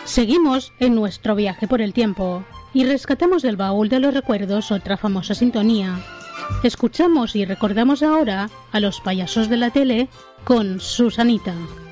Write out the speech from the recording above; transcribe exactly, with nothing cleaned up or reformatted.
Seguimos en nuestro viaje por el tiempo y rescatamos del baúl de los recuerdos otra famosa sintonía. Escuchamos y recordamos ahora a los payasos de la tele con Susanita.